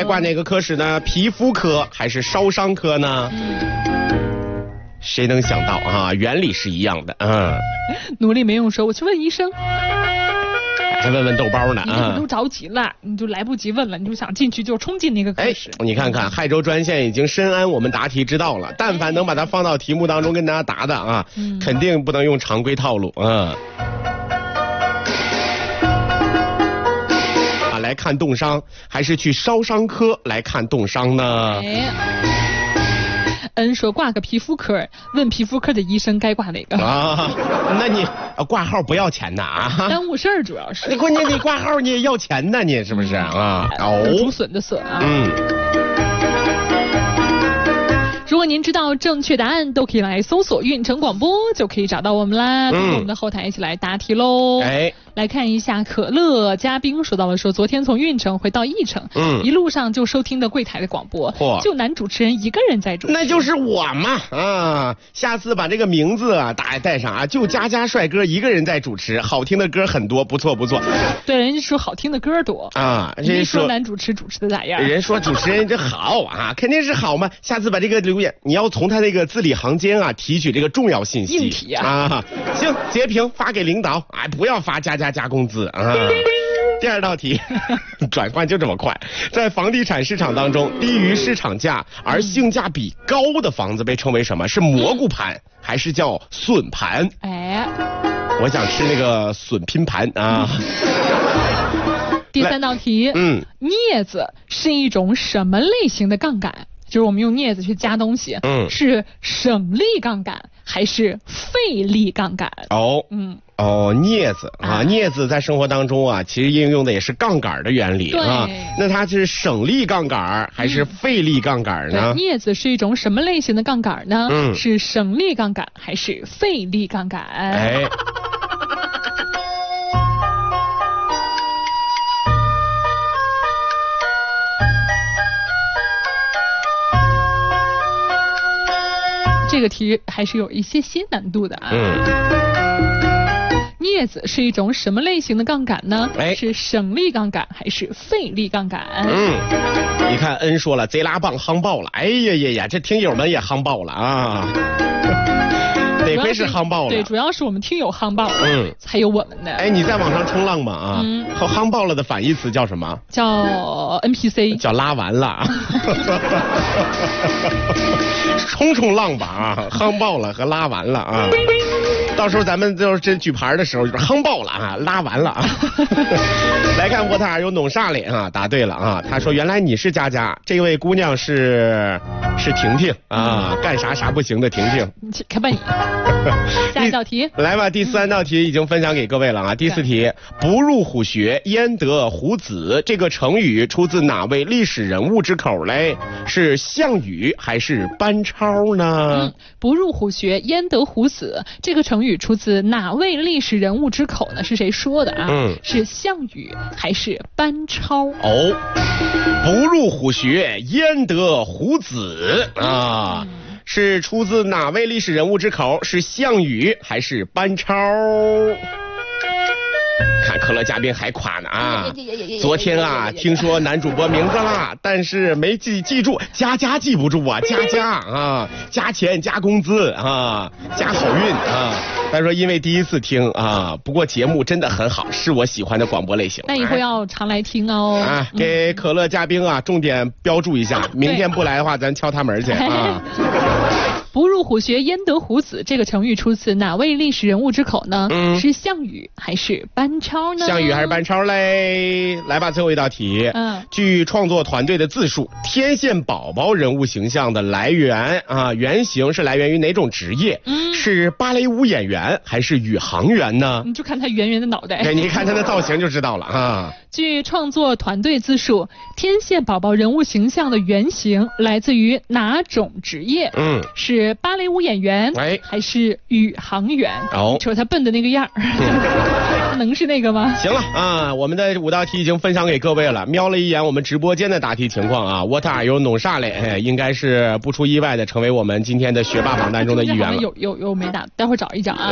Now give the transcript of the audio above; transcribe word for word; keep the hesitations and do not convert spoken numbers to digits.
该挂哪个科室呢？皮肤科还是烧伤科呢？嗯，谁能想到啊？原理是一样的。嗯， 努力没用说，我去问医生。 还问问豆包呢啊！ 你都着急了，你就来不及问了，你就想进去就冲进那个科室。 哎，你看看汉州专线已经深谙我们答题之道了，但凡能把它放到题目当中跟大家答的啊，嗯、肯定不能用常规套路啊。啊，来看冻伤还是去烧伤科来看冻伤呢？哎恩说挂个皮肤科，问皮肤科的医生该挂哪个啊？那你挂号不要钱的啊？ 耽误事儿主要是。 你关键你挂号你也要钱呢，你是不是啊？ 哦，竹笋的笋啊。 嗯。 如果您知道正确答案，都可以来搜索运城广播，就可以找到我们啦。通过我们的后台一起来答题喽。哎，来看一下可乐嘉宾说到了说，昨天从运城回到义城，嗯，一路上就收听的柜台的广播，就男主持人一个人在主持。 那就是我嘛啊！下次把这个名字啊大带上啊，就佳佳帅哥一个人在主持，好听的歌很多，不错不错。 对，人家说好听的歌多啊， 人家说男主持主持的咋样？ 人说主持人这好啊，肯定是好嘛。下次把这个留言，你要从他那个字里行间啊提取这个重要信息。 硬题啊！ 啊，行，截屏发给领导，哎，不要发佳佳加工资啊。第二道题，转换就这么快。在房地产市场当中，低于市场价而性价比高的房子被称为什么？是蘑菇盘还是叫笋盘？哎，我想吃那个笋拼盘啊。 第三道题，嗯，镊子是一种什么类型的杠杆？就是我们用镊子去夹东西，嗯，是省力杠杆还是费力杠杆？哦，嗯。 哦，镊子啊，镊子在生活当中啊，其实应用的也是杠杆的原理啊。那它是省力杠杆还是费力杠杆呢？ 镊子是一种什么类型的杠杆呢？嗯，是省力杠杆还是费力杠杆？哎。这个题还是有一些些难度的啊。嗯。镊子是一种什么类型的杠杆呢？哎，是省力杠杆还是费力杠杆？嗯， 你看恩说了，贼拉棒夯爆了，哎呀呀呀，这听友们也夯爆了啊！得亏是夯爆了， 对，主要是我们听友夯爆了，嗯，才有我们的。 哎，你在网上冲浪吗？啊，嗯，夯爆了的反义词叫什么？ 叫 N P C， 叫拉完了。冲冲浪吧啊，夯爆了和拉完了啊。到时候咱们就是真举牌的时候就是夯爆了啊，拉完了啊。来看沃特尔有弄啥嘞啊？答对了啊，他说原来你是佳佳，这位姑娘是是婷婷啊，干啥啥不行的婷婷。 看吧你。下一道题， 来吧，第三道题已经分享给各位了啊。第四题，不入虎穴焉得虎子，这个成语出自哪位历史人物之口嘞？是项羽还是班超呢？ 嗯，不入虎穴焉得虎子，这个成语出自哪位历史人物之口呢？是谁说的啊？嗯，是项羽还是班超？ 哦，不入虎穴焉得虎子啊。嗯，是出自哪位历史人物之口？是项羽还是班超？看可乐嘉宾还夸呢啊！昨天啊，听说男主播名字了，但是没记记住，佳佳记不住啊，佳佳啊，加钱加工资啊，加好运啊。他说因为第一次听啊，不过节目真的很好，是我喜欢的广播类型。 那以后要常来听哦。 啊，给可乐嘉宾啊重点标注一下，明天不来的话，咱敲他门去啊。 不入虎穴焉得虎子，这个成语出自哪位历史人物之口呢？嗯，是项羽还是班超呢？ 项羽还是班超嘞？来吧，最后一道题。嗯，据创作团队的自述，天线宝宝人物形象的来源啊，原型是来源于哪种职业？嗯，是芭蕾舞演员还是宇航员呢？ 你就看他圆圆的脑袋， 对，你看他的造型就知道了啊。 据创作团队自述，天线宝宝人物形象的原型来自于哪种职业？嗯，是芭蕾舞演员，哎，还是宇航员？哦，瞅他笨的那个样儿，嗯、能是那个吗？ 行了啊，我们的五道题已经分享给各位了。瞄了一眼我们直播间的答题情况啊，沃特尔有弄啥嘞？哎，应该是不出意外的成为我们今天的学霸榜单中的一员了。 有有有没答，待会儿找一找啊。